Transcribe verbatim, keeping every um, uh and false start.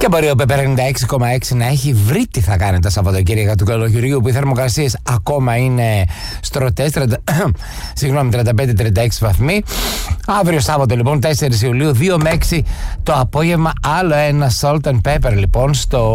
Και μπορεί ο Πέπερ ενενήντα έξι κόμμα έξι να έχει βρει τι θα κάνει τα Σαββατοκύριακα του καλοκαιριού, που οι θερμοκρασίες ακόμα είναι στρωτές, συγγνώμη, τριάντα πέντε τριάντα έξι βαθμοί. Αύριο Σάββατο λοιπόν, τέσσερις Ιουλίου, δύο με έξι το απόγευμα, άλλο ένα Salt and Pepper λοιπόν στο